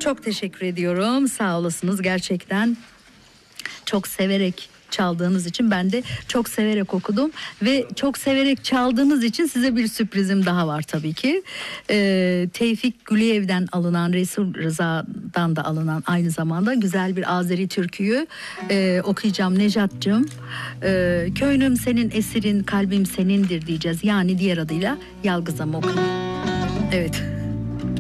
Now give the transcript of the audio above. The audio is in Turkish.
Çok teşekkür ediyorum. Sağ olasınız gerçekten. Çok severek çaldığınız için ben de çok severek okudum ve çok severek çaldığınız için size bir sürprizim daha var tabii ki. Tevfik Güliyev'den alınan, Resul Rıza'dan da alınan aynı zamanda güzel bir Azeri türküyü okuyacağım Nejat'cığım. Köyünüm senin esirin, kalbim senindir diyeceğiz. Yani diğer adıyla Yalgızam okuyun. Evet.